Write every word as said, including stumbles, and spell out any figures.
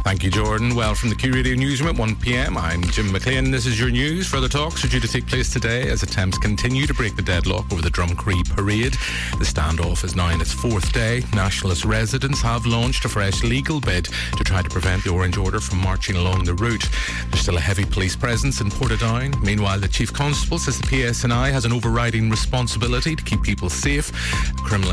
Thank you, Jordan. Well, from the Q Radio Newsroom at one p.m, I'm Jim McLean. This is your news. Further talks are due to take place today as attempts continue to break the deadlock over the Drumcree parade. The standoff is now in its fourth day. Nationalist residents have launched a fresh legal bid to try to prevent the Orange Order from marching along the route. There's still a heavy police presence in Portadown. Meanwhile, the Chief Constable says the P S N I has an overriding responsibility to keep people safe. Criminal